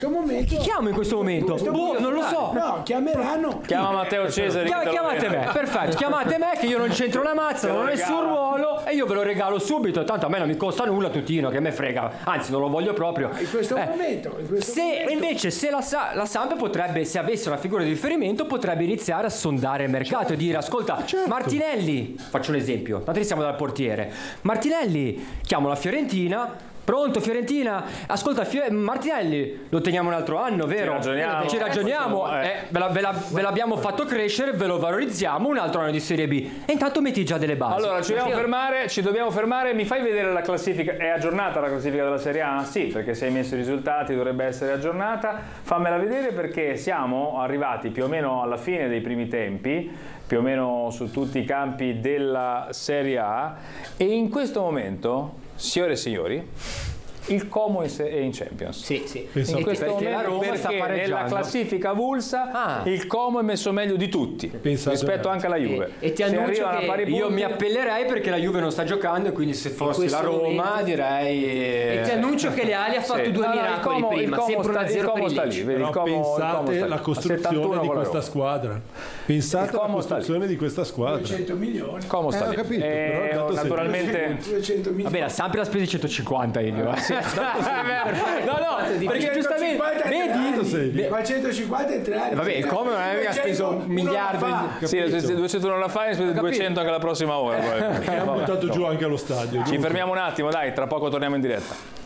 Chi chiamo in questo momento? Non lo so. No, chiameranno. Chiama Matteo Cesari. Chiamate me, perfetto, chiamate me che io non c'entro una mazza, non ho nessun ruolo e io ve lo regalo subito, tanto a me non mi costa nulla tutino, che me frega, anzi non lo voglio proprio. In questo momento. Invece se la Samp potrebbe, se avesse una figura di riferimento, potrebbe iniziare a sondare il mercato e dire ascolta, Martinelli, faccio un esempio, tanto siamo dal portiere, Martinelli, chiamo la Fiorentina. Pronto Fiorentina? Ascolta Martinelli, lo teniamo un altro anno, vero? Ci ragioniamo. Ve l'abbiamo fatto crescere, ve lo valorizziamo un altro anno di Serie B. E intanto metti già delle basi. Allora ci dobbiamo fermare. Mi fai vedere la classifica? È aggiornata la classifica della Serie A? Sì, perché se hai messo i risultati dovrebbe essere aggiornata. Fammela vedere perché siamo arrivati più o meno alla fine dei primi tempi, più o meno su tutti i campi della Serie A, e in questo momento, signore e signori, il Como è in Champions. Sì. In questo perché la momento, Roma sta perché pareggiando. nella classifica avulsa il Como è messo meglio di tutti rispetto anche alla Juve. E ti annuncio che io mi appellerei perché la Juve non sta giocando e quindi se fossi la Roma direi. E ti annuncio che Leali ha fatto due miracoli prima, sempre 1-0 per il Lecce. Però pensate alla costruzione di questa squadra. Pensate alla costruzione di questa squadra. 200 milioni. Como sta ho lì. capito, però Naturalmente 200 milioni. Vabbè, la Samp l'ha speso 150 Elio. No, perché giustamente vedi. Ma 150 in 3 anni. Vabbè, il Como non aveva speso miliardi. sì, 200 non la fai, spesi 200 anche la prossima ora. Abbiamo buttato giù anche allo stadio. Ci fermiamo un attimo, dai, tra poco torniamo in diretta.